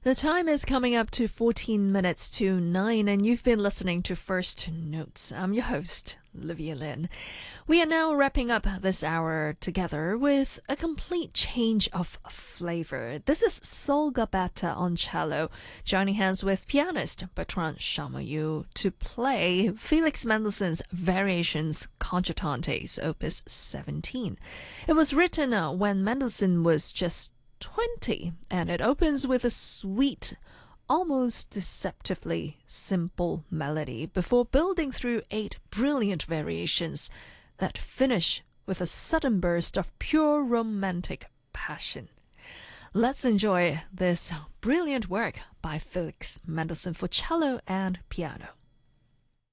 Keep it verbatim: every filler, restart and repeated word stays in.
The time is coming up to fourteen minutes to nine, and you've been listening to First Notes. I'm your host, Livia Lin. We are now wrapping up this hour together with a complete change of flavor. This is Sol Gabetta on cello, joining hands with pianist Bertrand Chamayou to play Felix Mendelssohn's Variations Concertantes, Opus seventeen. It was written uh, when Mendelssohn was just twenty, and it opens with a sweet, almost deceptively simple melody before building through eight brilliant variations that finish with a sudden burst of pure romantic passion. Let's enjoy this brilliant work by Felix Mendelssohn for cello and piano.